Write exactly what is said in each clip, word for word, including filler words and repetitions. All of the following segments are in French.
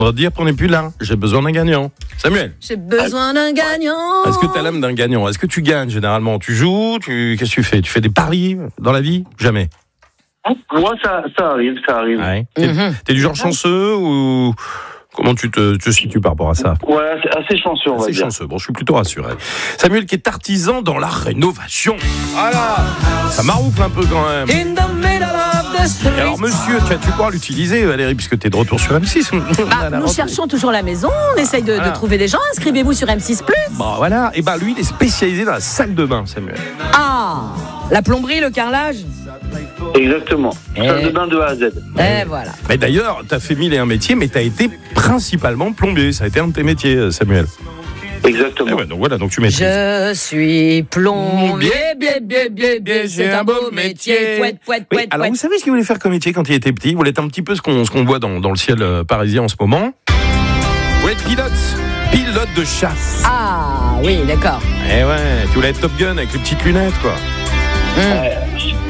On va dire qu'on n'est plus là. J'ai besoin d'un gagnant. Samuel. J'ai besoin d'un gagnant. Est-ce que tu as l'âme d'un gagnant? Est-ce que tu gagnes généralement? Tu joues? Tu... Qu'est-ce que tu fais? Tu fais des paris dans la vie? Jamais. Moi, ça, ça arrive, ça arrive. Ouais. T'es, Mhm. t'es du genre chanceux ou comment tu te, te situes par rapport à ça? Ouais, assez, assez chanceux, on va C'est dire. chanceux. Bon, je suis plutôt rassuré. Samuel qui est artisan dans la rénovation. Voilà. Ça maroufle un peu quand même. In the middle of the street. Et alors, monsieur, tu, tu pourras l'utiliser, Valérie, puisque tu es de retour sur M six. Bah, nous cherchons toujours la maison, on essaye de, Voilà. de trouver des gens. Inscrivez-vous sur M six plus. Bon, voilà. Et ben lui, il est spécialisé dans la salle de bain, Samuel. Ah, la plomberie, le carrelage. Exactement. Eh. Salle de bain de A à Z. Et voilà. Mais d'ailleurs, tu as fait mille et un métiers, mais tu as été principalement plombier. Ça a été un de tes métiers, Samuel. Exactement. Eh ouais, donc voilà, donc tu maîtrises. Je suis plombier, bien, bien, bien, bien, c'est un beau métier. Pouette, pouette, Oui, pouette, alors vous pouette. savez ce qu'il voulait faire comme métier quand il était petit? Il voulait être un petit peu ce qu'on, ce qu'on voit dans, dans le ciel euh, parisien en ce moment. Il voulait être pilote, pilote de chasse. Ah, oui, d'accord. Eh ouais, tu voulais être Top Gun avec les petites lunettes, quoi. Hum. Ouais,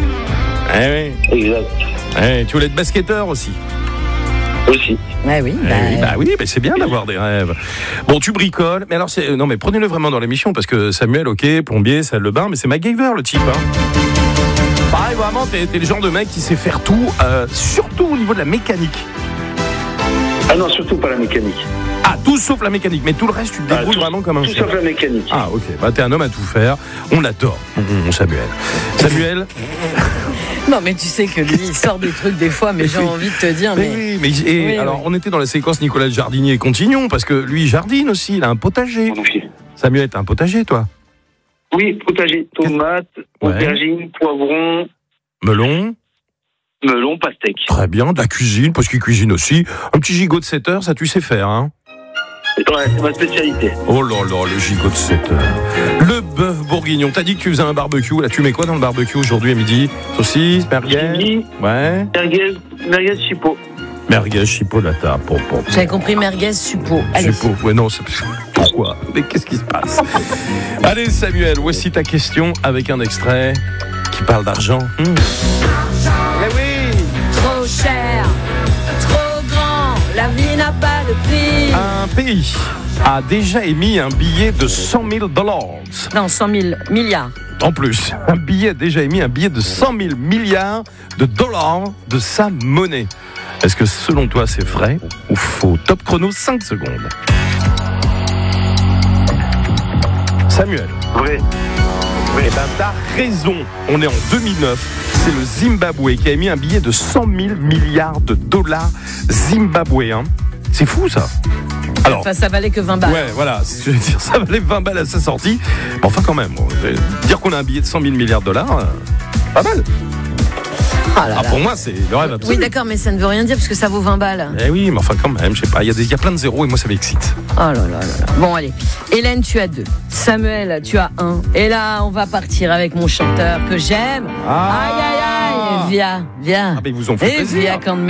Eh oui, exact. eh, tu voulais être basketteur aussi. Aussi. Ouais, oui, Eh bah, oui, bah oui, mais c'est bien d'avoir des rêves. Bon, tu bricoles, mais alors c'est non, mais prenez-le vraiment dans l'émission parce que Samuel, ok, plombier, salle de bain, mais c'est MacGyver le type. Hein. Pareil, vraiment, t'es, t'es le genre de mec qui sait faire tout, euh, surtout au niveau de la mécanique. Ah non, surtout pas la mécanique. Ah, tout sauf la mécanique, mais tout le reste, tu te Ah, débrouilles tout- vraiment comme un Tout chien. sauf la mécanique. Ah, ok, bah t'es un homme à tout faire. On l'adore, mon Samuel. Samuel. non, mais tu sais que lui, il sort des trucs des fois, mais j'ai envie de te dire, Mais mais. oui, mais et Oui, alors oui. on était dans la séquence Nicolas le jardinier. Continuons parce que lui il jardine aussi, il a un potager. Oui, Samuel, t'as un potager toi? Oui, potager, tomates, Ouais. aubergines, poivrons, Melon, melons, pastèques. très bien, de la cuisine parce qu'il cuisine aussi. Un petit gigot de sept heures, ça tu sais faire, hein? Ouais, c'est ma spécialité. Oh là là, le gigot de sept heures. Le bœuf bourguignon. T'as dit que tu faisais un barbecue. Là, tu mets quoi dans le barbecue aujourd'hui à midi? Saucisse, merguez? Chili, Ouais. merguez, merguez chipot. Merguez, chipolata. Pom, pom. J'avais compris merguez, suppos. Allez. Suppos. Ouais, non, c'est... Pourquoi? Mais qu'est-ce qui se passe? Allez, Samuel, voici ta question avec un extrait qui parle d'argent. Mmh. Eh oui! Trop cher, trop grand, la vie n'a pas de prix. Un pays a déjà émis un billet de cent mille dollars. Non, cent mille milliards. En plus, un billet a déjà émis un billet de cent mille milliards de dollars de sa monnaie. Est-ce que selon toi c'est vrai ou faux? Top chrono, cinq secondes. Samuel. Vrai. Eh ben t'as raison. On est en deux mille neuf. C'est le Zimbabwe qui a émis un billet de cent mille milliards de dollars zimbabwéens. C'est fou ça. Alors, Enfin, ça valait que vingt balles. ouais, voilà, c'est ce que je veux dire, ça valait vingt balles à sa sortie. Mais enfin, quand même, bon, je vais dire qu'on a un billet de cent mille milliards de dollars, euh, pas mal. Ah là Ah, là. pour moi, c'est le rêve absolu. Oui, d'accord, mais ça ne veut rien dire parce que ça vaut vingt balles. Eh oui, mais enfin, quand même, je sais pas, il y, a des- il y a plein de zéros et moi, ça m'excite. Oh là là là là. Bon, allez. Hélène, tu as deux. Samuel, tu as un. Et là, on va partir avec mon chanteur que j'aime. Ah. Aïe, aïe, aïe. Viens, viens. Ah, mais ils vous ont fait Et plaisir. viens quand